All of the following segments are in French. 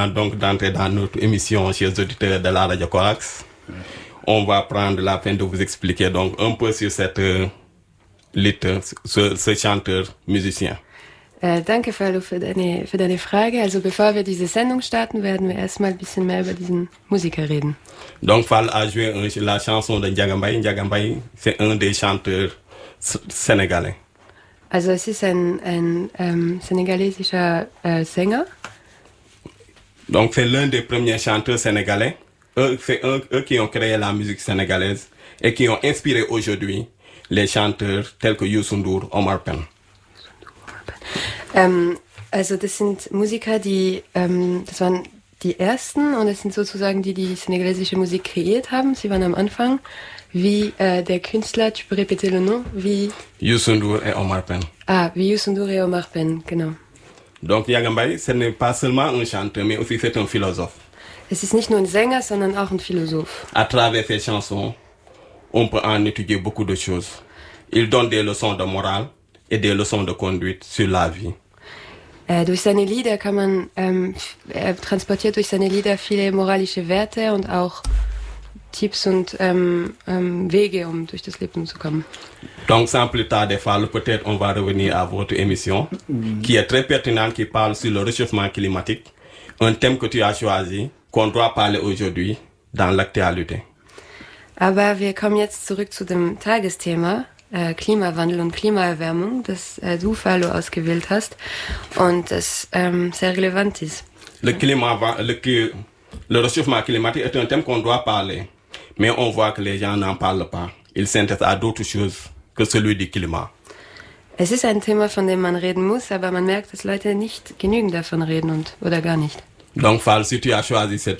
avant donc d'entrer dans notre émission, chers auditeurs de la Radio Coax, on va prendre la peine de vous expliquer donc un peu sur cette Lied, ce chanteur musicien. Danke, Fallo, für deine Frage. Also bevor wir diese Sendung starten, werden wir erstmal ein bisschen mehr über diesen Musiker reden. Donc Fall a joué la chanson de Ndiaga Mbaye. Ndiaga Mbaye, c'est un des chanteurs sénégalais. Also es ist ein senegalesischer Sänger. Donc c'est l'un des premiers chanteurs sénégalais. C'est eux qui ont créé la musique sénégalaise et qui ont inspiré aujourd'hui les chanteurs tels que Youssou N'Dour, Omar Pène. Also das sind Musiker, das waren die ersten und es sind sozusagen die senegalesische Musik kreiert haben. Sie waren am Anfang wie der Künstler, tu peux répéter le nom, wie Youssou N'Dour et Omar Pène. Ah, wie Youssou N'Dour et Omar Pène, genau. Donc Ndiaga Mbaye, ce n'est pas seulement un chanteur, mais aussi c'est un philosophe. Es ist nicht nur ein Sänger, sondern auch ein Philosoph. À travers ses chansons, on peut en étudier beaucoup de choses. Il donne des leçons de morale et des leçons de conduite sur la vie. Durch seine Lieder kann man, er transportiert durch seine Lieder viele moralische Werte und auch Tipps und Wege, um durch das Leben zu kommen. Donc sans plus tarder, Fall, peut-être on va revenir à votre émission, qui est très pertinente, qui parle sur le réchauffement climatique, un thème que tu as choisi, qu'on doit parler aujourd'hui dans l'actualité. Aber wir kommen jetzt zurück zu dem Tagesthema. Klimawandel und Klimaerwärmung, das du, Fallo, ausgewählt hast und das sehr relevant ist. Le réchauffement climatique est un thème qu'on doit parler, mais on voit que les gens n'en parlent pas. Ils s'intéressent à d'autres choses que celui du climat. Es ist ein Thema, von dem man reden muss, aber man merkt, dass Leute nicht genügend davon reden oder gar nicht. Donc, Fall, si tu as choisi ce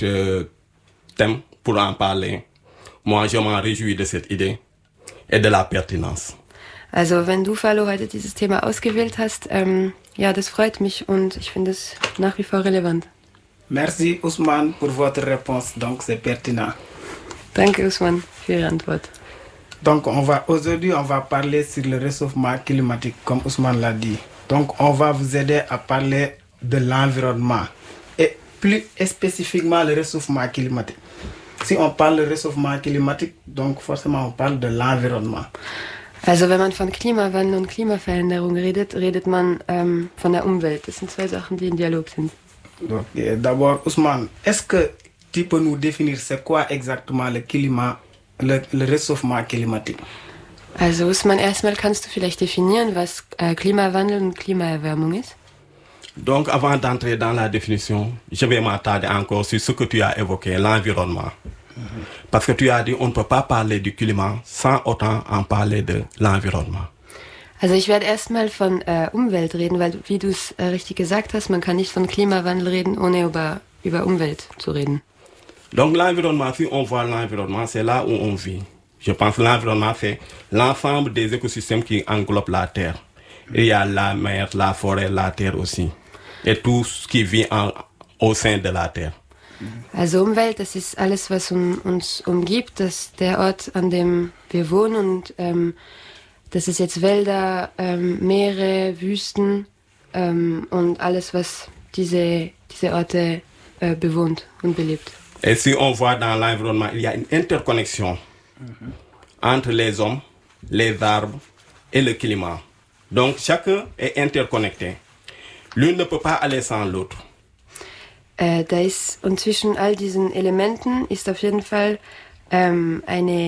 thème pour en parler, moi, je m'en réjouis de cette idée et de la pertinence. Also, wenn du, Fallo, heute dieses Thema ausgewählt hast, ja, das freut mich und ich finde es nach wie vor relevant. Merci, Ousmane, pour votre réponse. Donc, c'est pertinent. Danke, Ousmane, für Ihre Antwort. Donc, aujourd'hui, on va parler sur le réchauffement climatique, comme Ousmane l'a dit. Donc, on va vous aider à parler de l'environnement et plus spécifiquement le réchauffement climatique. Si on parle de réchauffement climatique, donc forcément on parle de l'environnement. Also wenn man von Klimawandel und Klimaveränderung redet man von der Umwelt. Das sind zwei Sachen, die in Dialog sind. Donc, d'abord, Ousmane, est-ce que tu peux nous définir c'est quoi exactement le climat, le réchauffement climatique? Also Ousmane, erstmal kannst du vielleicht definieren, was Klimawandel und Klimaerwärmung ist? Donc, avant d'entrer dans la définition, je vais m'attarder encore sur ce que tu as évoqué, l'environnement. Parce que tu as dit, on ne peut pas parler du climat sans autant en parler de l'environnement. Also ich werde erstmal von Umwelt reden, weil, wie du es richtig gesagt hast, man kann nicht von Klimawandel reden, ohne über Umwelt zu reden. Donc, l'environnement, si on voit l'environnement, c'est là où on vit. Je pense que l'environnement, c'est l'ensemble des écosystèmes qui englobent la Terre. Il y a la mer, la forêt, la terre aussi. Et tout ce qui vit au sein de la Terre. Also Umwelt, das ist alles, was uns umgibt, das ist der Ort, an dem wir wohnen und das ist jetzt Wälder, Meere, Wüsten und alles, was diese Orte bewohnt und belebt. Et si on voit dans l'environnement, il y a une interconnexion entre les hommes, les arbres et le climat. Donc chacun est interconnecté. L'une ne peut pas aller sans l'autre. Und zwischen all diesen Elementen ist auf jeden Fall ein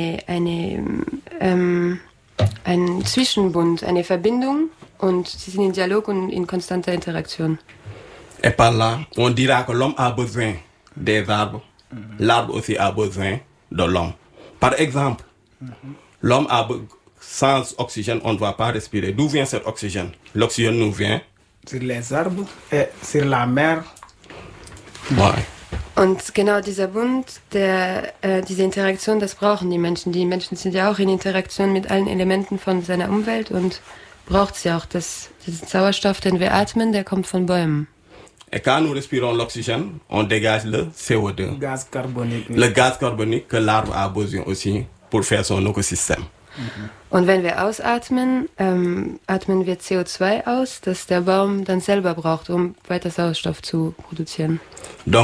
Zwischenbund, eine Verbindung und sie sind in Dialog und in konstanter Interaktion. Et par là, on dira que l'homme a besoin des arbres, l'arbre aussi a besoin de l'homme. Par exemple, l'homme sans oxygène, on ne va pas respirer. D'où vient cet oxygène? L'oxygène nous vient sur les arbres et sur la mer. Ouais. Und genau dieser Bund, diese Interaktion, das brauchen die Menschen. Die Menschen sind ja auch in Interaktion mit allen Elementen von seiner Umwelt und braucht sie auch. Diesen Sauerstoff, den wir atmen, der kommt von Bäumen. Et quand nous respirons l'oxygène, on dégage le CO2. Gaz carbonique. Oui. Le gaz carbonique que l'arbre a besoin aussi pour faire son écosystème. Und wenn wir ausatmen, atmen wir CO2 aus, das der Baum dann selber braucht, um weiter Sauerstoff zu produzieren. Donc